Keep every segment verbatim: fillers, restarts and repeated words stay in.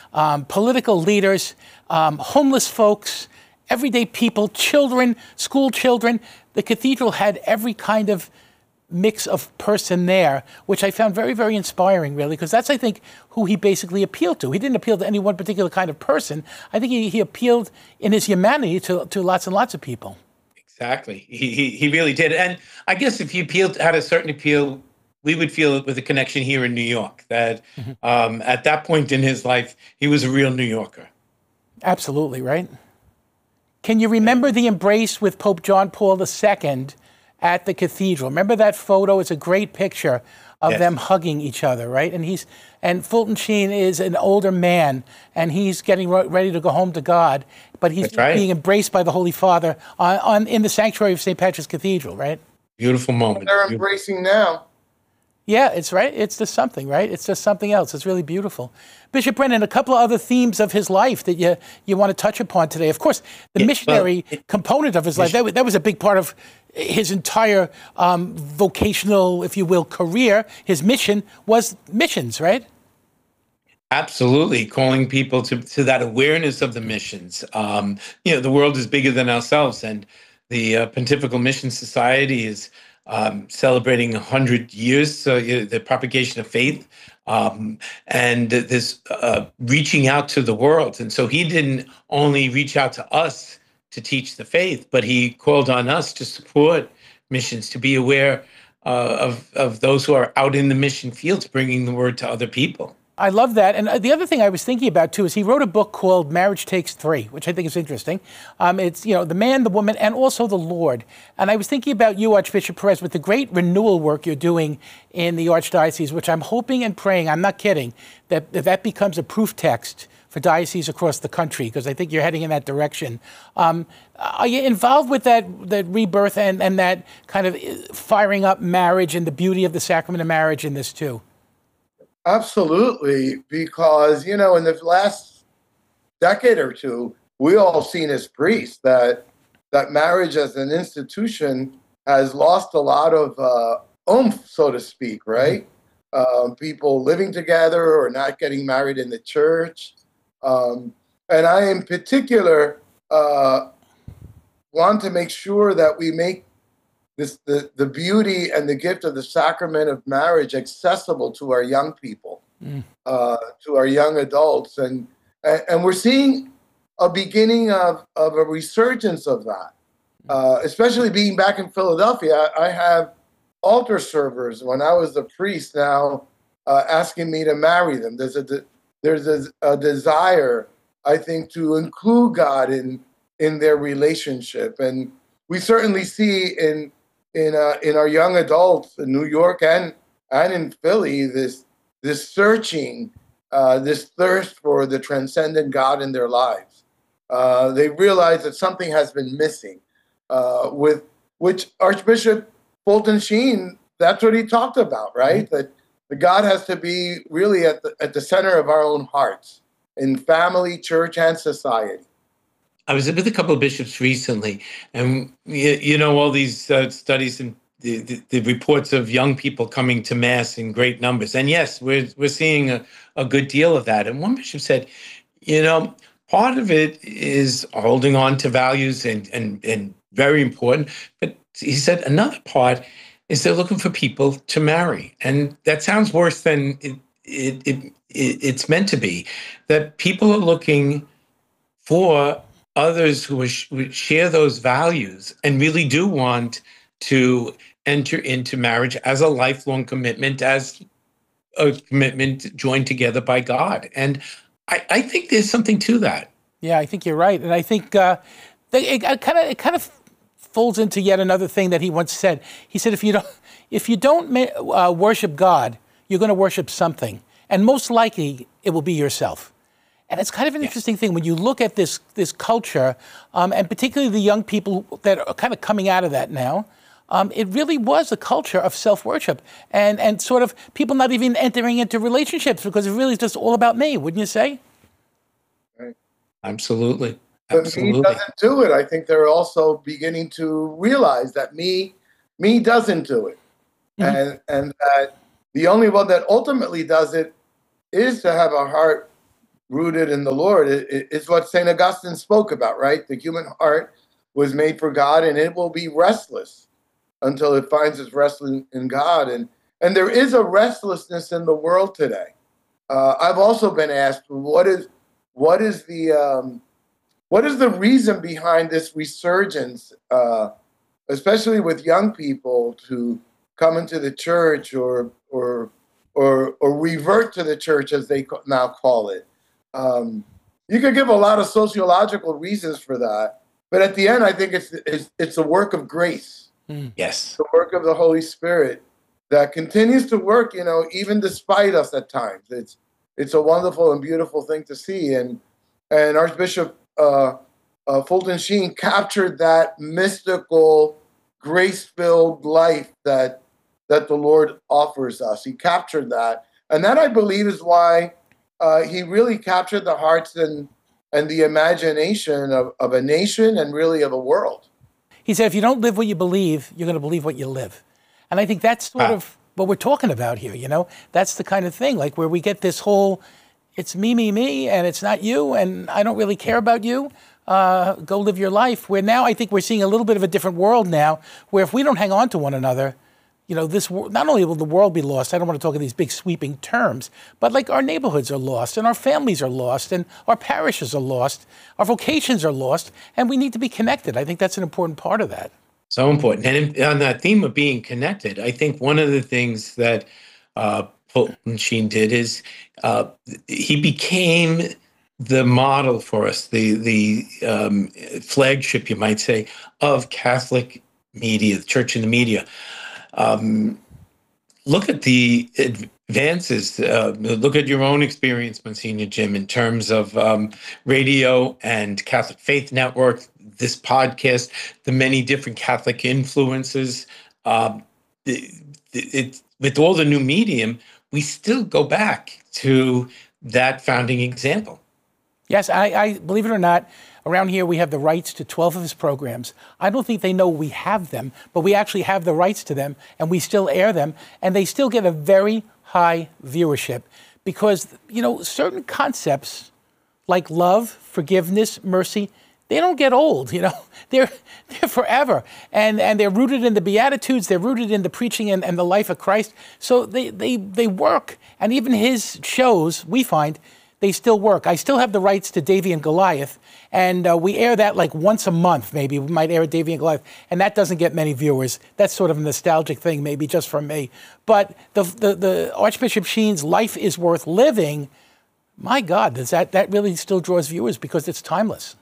um, political leaders, um, homeless folks, everyday people, children, school children. The cathedral had every kind of mix of person there, which I found very, very inspiring, really, because that's, I think, who he basically appealed to. He didn't appeal to any one particular kind of person. I think he, he appealed in his humanity to, to lots and lots of people. Exactly. He, he he really did. And I guess if he appealed, had a certain appeal, we would feel it with a connection here in New York, that mm-hmm. um, at that point in his life, he was a real New Yorker. Absolutely, right? Can you remember the embrace with Pope John Paul the Second at the cathedral? Remember that photo? It's a great picture of yes. them hugging each other, right? And he's and Fulton Sheen is an older man, and he's getting ready to go home to God, but he's right. being embraced by the Holy Father on, on in the sanctuary of Saint Patrick's Cathedral, right? Beautiful moment. They're Beautiful. embracing now. Yeah, it's right. It's just something, right? It's just something else. It's really beautiful. Bishop Brennan, a couple of other themes of his life that you you want to touch upon today. Of course, the yeah, missionary well, it, component of his life, that, that was a big part of his entire um, vocational, if you will, career. His mission was missions, right? Absolutely. Calling people to, to that awareness of the missions. Um, you know, the world is bigger than ourselves, and the uh, Pontifical Mission Society is Um, celebrating one hundred years, so uh, the propagation of faith, um, and this uh, reaching out to the world. And so he didn't only reach out to us to teach the faith, but he called on us to support missions, to be aware uh, of, of those who are out in the mission fields, bringing the word to other people. I love that. And the other thing I was thinking about, too, is he wrote a book called Marriage Takes Three, which I think is interesting. Um, it's, you know, the man, the woman, and also the Lord. And I was thinking about you, Archbishop Perez, with the great renewal work you're doing in the Archdiocese, which I'm hoping and praying, I'm not kidding, that that, that becomes a proof text for dioceses across the country, because I think you're heading in that direction. Um, are you involved with that, that rebirth and, and that kind of firing up marriage and the beauty of the sacrament of marriage in this, too? Absolutely, because, you know, in the last decade or two, we all seen as priests that that marriage as an institution has lost a lot of uh, oomph, so to speak, right? Um, people living together or not getting married in the church. Um, and I, in particular, uh, want to make sure that we make This, the, the beauty and the gift of the sacrament of marriage accessible to our young people, mm. uh, to our young adults. And, and we're seeing a beginning of, of a resurgence of that, uh, especially being back in Philadelphia. I, I have altar servers when I was a priest now uh, asking me to marry them. There's a, de- there's a, a desire, I think, to include God in, in their relationship. And we certainly see in in uh, in our young adults in New York and and in Philly, this this searching, uh, this thirst for the transcendent God in their lives. Uh, they realize that something has been missing. Uh, with which Archbishop Fulton Sheen, that's what he talked about, right? Mm-hmm. That the God has to be really at the at the center of our own hearts, in family, church, and society. I was with a couple of bishops recently, and you, you know, all these uh, studies and the, the, the reports of young people coming to Mass in great numbers. And yes, we're we're seeing a, a good deal of that. And one bishop said, you know, part of it is holding on to values and and and very important. But he said another part is they're looking for people to marry, and that sounds worse than it it, it, it it's meant to be. That people are looking for others who share those values and really do want to enter into marriage as a lifelong commitment, as a commitment joined together by God. And I, I think there's something to that. Yeah, I think you're right. And I think uh, it kind of it kind of folds into yet another thing that he once said. He said, if you don't, if you don't uh, worship God, you're going to worship something. And most likely it will be yourself. And it's kind of an yes. interesting thing when you look at this this culture, um, and particularly the young people that are kind of coming out of that now. Um, it really was a culture of self-worship and, and sort of people not even entering into relationships because it really is just all about me, wouldn't you say? Right. Absolutely. But Absolutely. me doesn't do it. I think they're also beginning to realize that me me doesn't do it. Mm-hmm. And, and that the only one that ultimately does it is to have a heart rooted in the Lord. It, it, it's what Saint Augustine spoke about, right? The human heart was made for God, and it will be restless until it finds its rest in, in God. And and there is a restlessness in the world today. Uh, I've also been asked, what is what is the um, what is the reason behind this resurgence, uh, especially with young people, to come into the church or or or or revert to the church, as they now call it? Um, you could give a lot of sociological reasons for that, but at the end, I think it's it's, it's a work of grace. Mm. Yes, the work of the Holy Spirit that continues to work, you know, even despite us at times. It's it's a wonderful and beautiful thing to see, and and Archbishop uh, uh, Fulton Sheen captured that mystical, grace-filled life that that the Lord offers us. He captured that, and that, I believe, is why uh, he really captured the hearts and and the imagination of, of a nation and really of a world. He said, if you don't live what you believe, you're going to believe what you live. And I think that's sort ah. of what we're talking about here, you know? That's the kind of thing, like where we get this whole, it's me, me, me, and it's not you, and I don't really care about you. Uh, go live your life. Where now I think we're seeing a little bit of a different world now, where if we don't hang on to one another, you know, this not only will the world be lost, I don't want to talk in these big sweeping terms, but like our neighborhoods are lost, and our families are lost, and our parishes are lost, our vocations are lost, and we need to be connected. I think that's an important part of that. So important. And in, on that theme of being connected, I think one of the things that uh, Fulton Sheen did is uh, he became the model for us, the, the um, flagship, you might say, of Catholic media, the church and the media. Um, look at the advances. Uh, look at your own experience, Monsignor Jim, in terms of um, radio and Catholic Faith Network, this podcast, the many different Catholic influences. Uh, it, it, with all the new medium, we still go back to that founding example. Yes, I, I believe it or not, around here we have the rights to twelve of his programs. I don't think they know we have them, but we actually have the rights to them, and we still air them, and they still get a very high viewership because, you know, certain concepts like love, forgiveness, mercy, they don't get old, you know. They're they're forever. And and they're rooted in the Beatitudes, they're rooted in the preaching and, and the life of Christ. So they, they, they work. And even his shows, we find, they still work. I still have the rights to Davy and Goliath, and uh, we air that like once a month, maybe. We might air Davy and Goliath, and that doesn't get many viewers. That's sort of a nostalgic thing, maybe just for me. But the the, the Archbishop Sheen's Life is Worth Living, my God, does that, that really still draws viewers because it's timeless.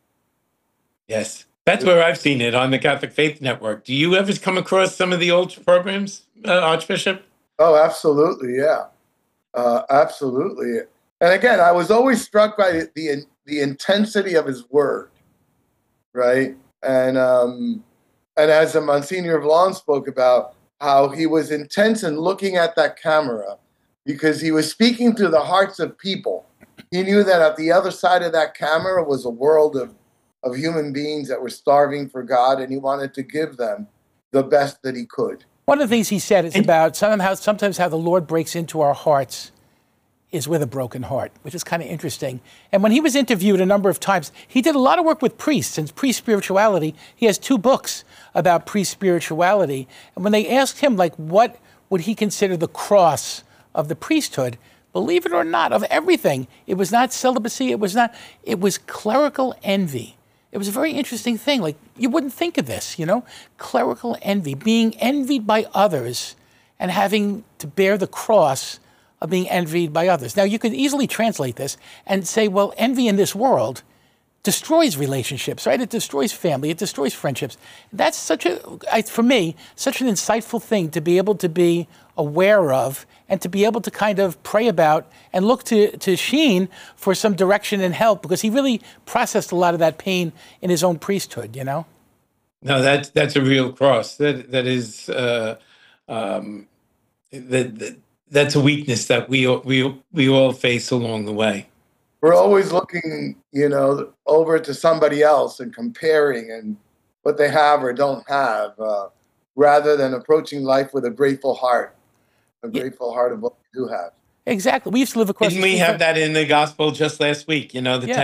Yes, that's where I've seen it, on the Catholic Faith Network. Do you ever come across some of the old programs, uh, Archbishop? Oh, absolutely, yeah. Uh, absolutely. And again, I was always struck by the the, the intensity of his word, right? And um, and as the Monsignor Vallon spoke about, how he was intense in looking at that camera because he was speaking to the hearts of people. He knew that at the other side of that camera was a world of, of human beings that were starving for God, and he wanted to give them the best that he could. One of the things he said is about somehow, sometimes how the Lord breaks into our hearts is with a broken heart, which is kind of interesting. And when he was interviewed a number of times, he did a lot of work with priests and pre-spirituality. He has two books about pre-spirituality. And when they asked him, like, what would he consider the cross of the priesthood, believe it or not, of everything, it was not celibacy, it was not, it was clerical envy. It was a very interesting thing. Like, you wouldn't think of this, you know? Clerical envy, being envied by others and having to bear the cross of being envied by others. Now, you could easily translate this and say, well, envy in this world destroys relationships, right? It destroys family. It destroys friendships. That's such a, I, for me, such an insightful thing to be able to be aware of and to be able to kind of pray about and look to, to Sheen for some direction and help, because he really processed a lot of that pain in his own priesthood, you know? No, that's, that's a real cross. That, that is, uh, um, that, that that's a weakness that we we we all face along the way. We're always looking, you know, over to somebody else and comparing and what they have or don't have, uh, rather than approaching life with a grateful heart, a grateful heart of what we do have. Exactly. We used to live across Didn't the we street have from- that in the gospel just last week? You know, the Yeah.